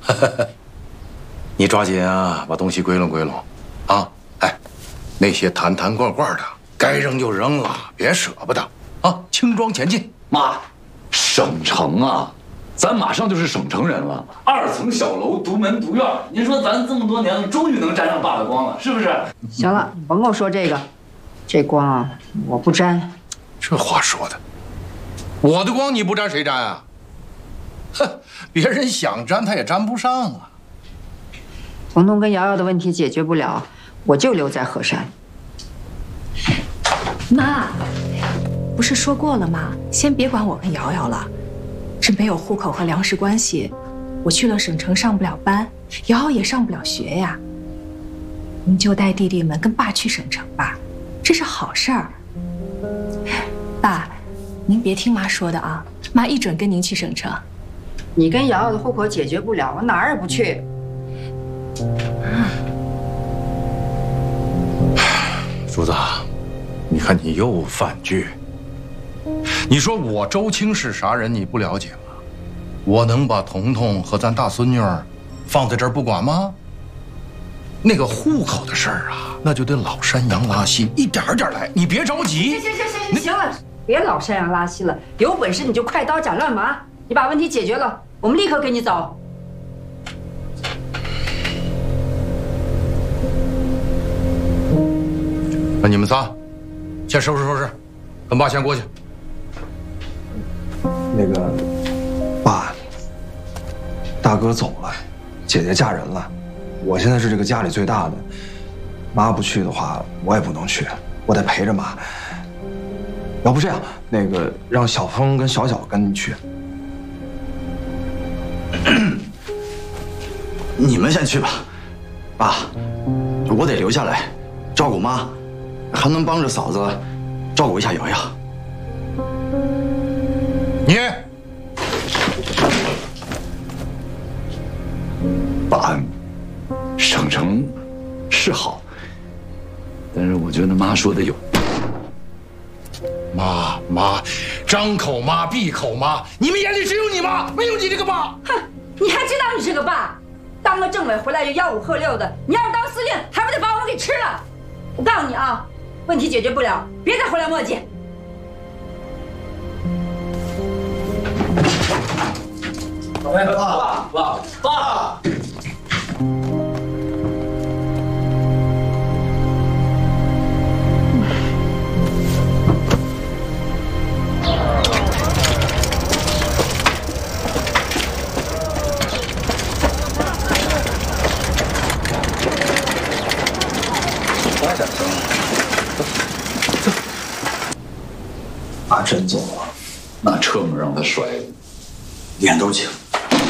你抓紧啊，把东西归拢归拢，啊！哎，那些坛坛罐罐的，该扔就扔了，别舍不得啊！轻装前进。 妈，省城啊，咱马上就是省城人了，2层小楼，独门独院。您说咱这么多年了，终于能沾上爸的光了，是不是？ 行了，甭跟我说这个，这光啊，我不沾。 这话说的，我的光你不沾谁沾啊？哼，别人想沾他也沾不上啊。 彤彤跟瑶瑶的问题解决不了，我就留在河山。 妈，不是说过了吗？先别管我跟瑶瑶了，这没有户口和粮食关系，我去了省城上不了班，瑶瑶也上不了学呀。您就带弟弟们跟爸去省城吧，这是好事儿。爸，您别听妈说的啊，妈一准跟您去省城。 你跟瑶瑶的户口解决不了，我哪儿也不去。 竹子，你看你又犯句。你说我周青是啥人，你不了解吗？我能把彤彤和咱大孙女儿放在这儿不管吗？那个户口的事儿啊，那就得老山羊拉稀，一点点来，你别着急。 行了，别老山羊拉稀了，有本事你就快刀斩乱麻，你把问题解决了，我们立刻跟你走。 那你们仨先收拾收拾，跟爸先过去。 那个，爸，大哥走了，姐姐嫁人了，我现在是这个家里最大的，妈不去的话，我也不能去，我得陪着妈。要不这样，那个让小峰跟小小跟你去。 你们先去吧，爸，我得留下来照顾妈，还能帮着嫂子照顾一下瑶瑶。 你， 爸，省城是好，但是我觉得妈说的有。 妈，张口妈闭口妈，你们眼里只有你妈，没有你这个爸。 哼，你还知道你是个爸？当了政委回来就吆五喝六的，你要是当司令，还不得把我们给吃了？我告诉你啊，问题解决不了，别再回来磨叽。 爸。 爸真走了， 那车门让他摔的， 脸都青。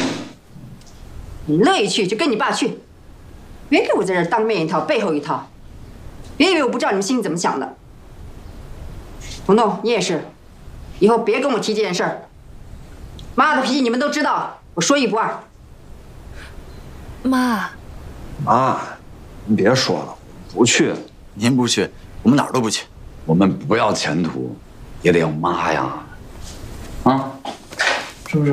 你乐意去就跟你爸去，别给我在这儿当面一套背后一套，别以为我不知道你们心里怎么想的。彤彤，你也是，以后别跟我提这件事儿。妈的脾气你们都知道，我说一不二。 妈， 妈，您别说了，不去。 您不去，我们哪儿都不去。 我们不要前途，也得要妈呀，啊，是不是？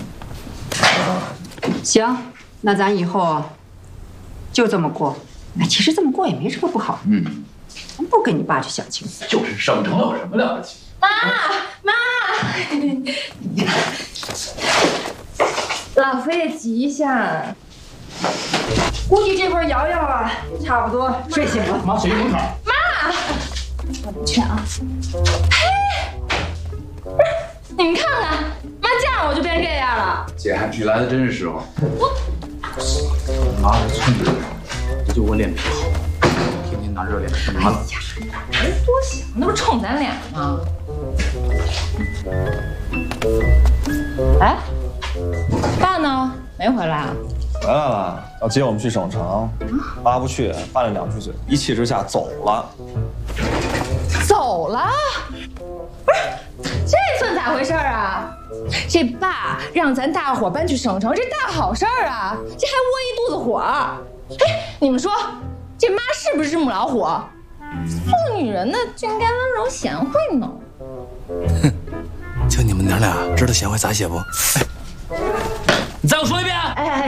行，那咱以后就这么过。哎，其实这么过也没什么不好。咱不跟你爸去相亲。 就是省城有什么了不起？ 妈，老夫也急一下。 估计这会儿瑶瑶啊，也差不多睡醒了。 妈，谁门口？ 我不去啊。嘿，你们看看，妈这样我就变这样了。 姐，你来的真是时候。 妈是冲着不就我脸皮好，天天拿热脸看妈了。 别多想，那不是冲咱俩吗？哎，爸呢？没回来啊？ 回来了，要接我们去省城。妈不去，拌了2句嘴，一气之下走了。 走了？不是，这算咋回事啊？这爸让咱大伙搬去省城，这大好事儿啊！这还窝一肚子火。哎，你们说，这妈是不是母老虎？做女人的就应该温柔贤惠呢。 就你们娘俩知道贤惠咋写不？ 你再给我说一遍。 哎，